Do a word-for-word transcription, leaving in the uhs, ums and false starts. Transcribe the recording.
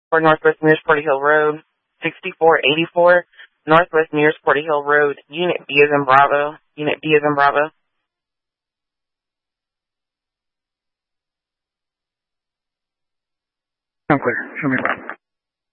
For Northwest Mears Porter Hill Road, sixty-four eighty-four, Northwest Mears Porter Hill Road, Unit B as in Bravo, Unit B as in Bravo. I'm clear. Show me around.